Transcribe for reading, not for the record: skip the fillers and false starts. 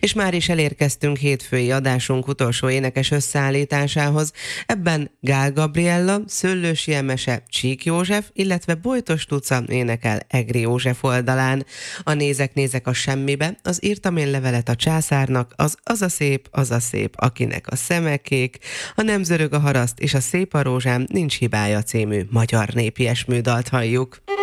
És már is elérkeztünk hétfői adásunk utolsó énekes összeállításához. Ebben Gál Gabriella, Szőlősi Emese, Csík József, illetve Bojtos Tuca énekel Egri József oldalán. A Nézek a semmibe, az Írtam én levelet a császárnak, az a szép, akinek a szeme kék, a Nem zörög a haraszt és a Szép a rózsám, Nincs hibája című magyar népies műdalt halljuk.